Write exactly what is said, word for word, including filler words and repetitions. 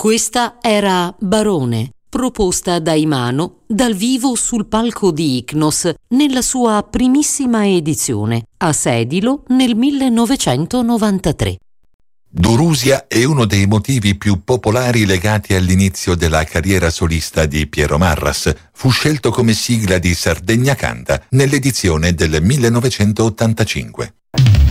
Questa era Barone, proposta da Imano dal vivo sul palco di Ichnos nella sua primissima edizione, a Sedilo nel millenovecentonovantatré. Dorusia è uno dei motivi più popolari legati all'inizio della carriera solista di Piero Marras. Fu scelto come sigla di Sardegna Canta nell'edizione del millenovecentottantacinque.